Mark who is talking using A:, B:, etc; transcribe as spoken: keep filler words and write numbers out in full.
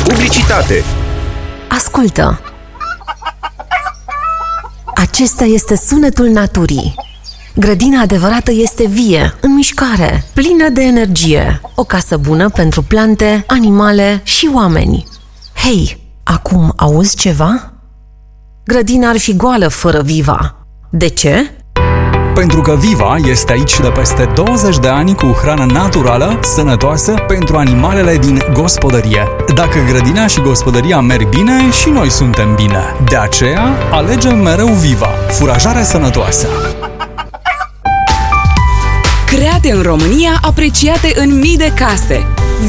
A: Publicitate.
B: Ascultă! Acesta este sunetul naturii. Grădina adevărată este vie, în mișcare, plină de energie. O casă bună pentru plante, animale și oameni. Hei, acum auzi ceva? Grădina ar fi goală fără Viva. De ce?
C: Pentru că Viva este aici de peste douăzeci de ani cu hrană naturală, sănătoasă pentru animalele din gospodărie. Dacă grădina și gospodăria merg bine, și noi suntem bine. De aceea, alegem mereu Viva, furajare sănătoasă.
D: Create în România, apreciate în mii de case.